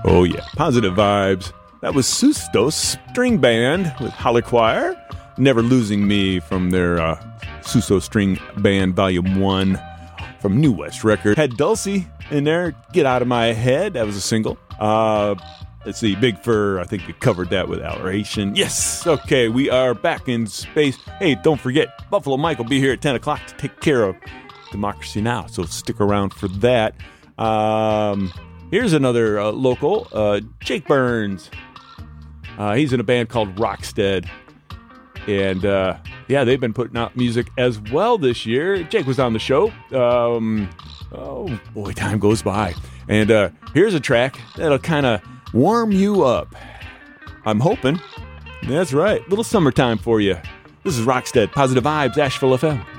Oh yeah, Positive Vibes. That was Sustos String Band with Holler Choir. Never Losing Me from their Suso String Band Volume 1 from New West Record. Had Dulcie in there, Get Out of My Head. That was a single. Let's see, Big Fur, I think we covered that with Alleration. Yes, okay, we are back in space. Hey, don't forget, Buffalo Mike will be here at 10 o'clock to take care of Democracy Now!, so stick around for that. Here's another local, Jake Burns. He's in a band called Rockstead. And, yeah, they've been putting out music as well this year. Jake was on the show. Oh, boy, time goes by. And here's a track that'll kind of warm you up. I'm hoping. That's right. Little summertime for you. This is Rockstead, Positive Vibes, Asheville FM.